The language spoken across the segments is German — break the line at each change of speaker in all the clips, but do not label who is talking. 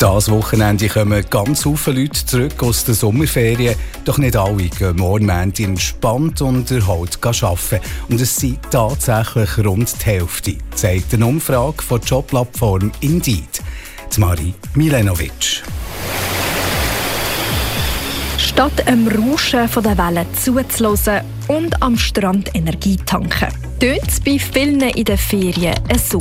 Dieses Wochenende kommen ganz viele Leute zurück aus den Sommerferien. Doch nicht alle gehen morgen entspannt und erholt arbeiten. Und es sind tatsächlich rund die Hälfte, zeigt eine Umfrage von der Jobplattform Indeed. Die Marie Milenovic.
Statt dem Rauschen der Wellen zuzuhören und am Strand Energie tanken, tönt es bei vielen in den Ferien so.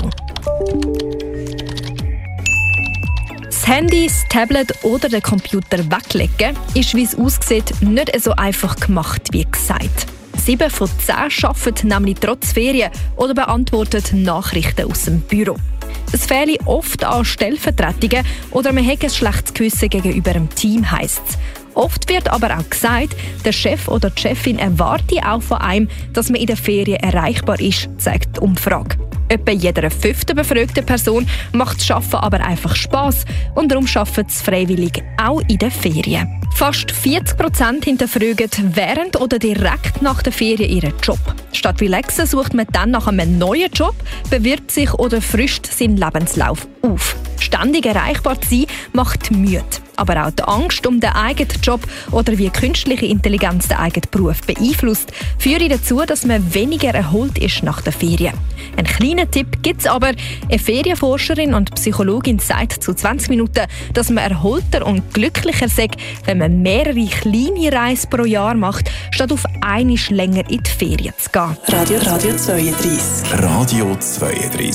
Das Handy, das Tablet oder den Computer weglegen ist, wie es aussieht, nicht so einfach gemacht wie gesagt. 7 von 10 arbeiten nämlich trotz Ferien oder beantworten Nachrichten aus dem Büro. Es fehle oft an Stellvertretungen oder man hat ein schlechtes Gewissen gegenüber dem Team, heisst es. Oft wird aber auch gesagt, der Chef oder die Chefin erwarte auch von einem, dass man in der Ferien erreichbar ist, zeigt die Umfrage. Etwa jeder 5. befragten Person macht das Arbeiten aber einfach Spass und darum arbeiten sie freiwillig auch in den Ferien. Fast 40% hinterfragen während oder direkt nach der Ferien ihren Job. Statt relaxen sucht man dann nach einem neuen Job, bewirbt sich oder frischt seinen Lebenslauf auf. Ständig erreichbar zu sein macht müde. Aber auch die Angst um den eigenen Job oder wie künstliche Intelligenz den eigenen Beruf beeinflusst, führt dazu, dass man weniger erholt ist nach der Ferien. Einen kleinen Tipp gibt es aber. Eine Ferienforscherin und Psychologin sagt zu 20 Minuten, dass man erholter und glücklicher sei, wenn man mehrere kleine Reisen pro Jahr macht, statt auf einmal länger in die Ferien zu gehen.
Radio 32.